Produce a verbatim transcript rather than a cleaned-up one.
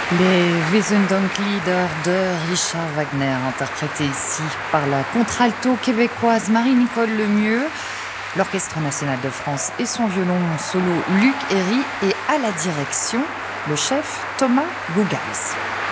Les Wesendonck-Lieder de Richard Wagner, interprétés ici par la contralto québécoise Marie-Nicole Lemieux, l'Orchestre national de France et son violon solo Luc Herry, et à la direction, le chef Thomas Gougaïs.